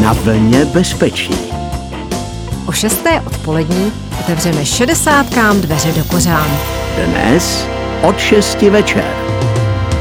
na vlně bezpečí. O 6. odpolední otevřeme 60kám dveře do kořán. Dnes od 6 večer.